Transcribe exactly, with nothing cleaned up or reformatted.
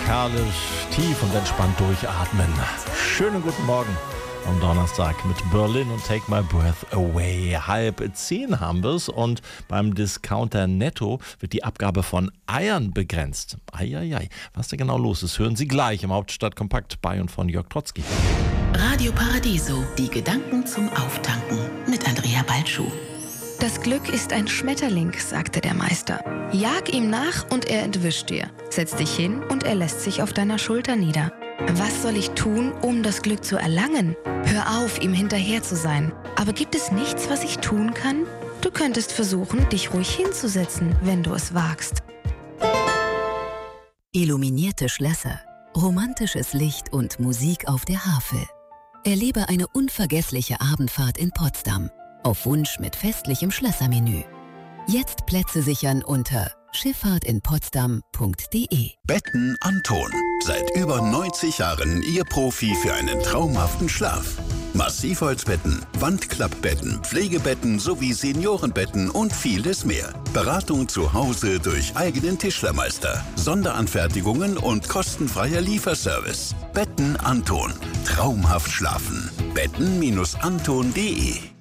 Herrlich, tief und entspannt durchatmen. Schönen guten Morgen am Donnerstag mit Berlin und Take My Breath Away. Halb zehn haben wir es und beim Discounter Netto wird die Abgabe von Eiern begrenzt. Eieiei, was da genau los ist, hören Sie gleich im Hauptstadtkompakt bei und von Jörg Trotzki. Radio Paradiso, die Gedanken zum Auftanken mit Andrea Balschuh. Das Glück ist ein Schmetterling, sagte der Meister. Jag ihm nach und er entwischt dir. Setz dich hin und er lässt sich auf deiner Schulter nieder. Was soll ich tun, um das Glück zu erlangen? Hör auf, ihm hinterher zu sein. Aber gibt es nichts, was ich tun kann? Du könntest versuchen, dich ruhig hinzusetzen, wenn du es wagst. Illuminierte Schlösser, romantisches Licht und Musik auf der Havel. Erlebe eine unvergessliche Abendfahrt in Potsdam. Auf Wunsch mit festlichem Schlössermenü. Jetzt Plätze sichern unter schifffahrt in potsdam punkt de. Betten Anton. Seit über neunzig Jahren Ihr Profi für einen traumhaften Schlaf. Massivholzbetten, Wandklappbetten, Pflegebetten sowie Seniorenbetten und vieles mehr. Beratung zu Hause durch eigenen Tischlermeister, Sonderanfertigungen und kostenfreier Lieferservice. Betten Anton. Traumhaft schlafen. betten Bindestrich anton punkt de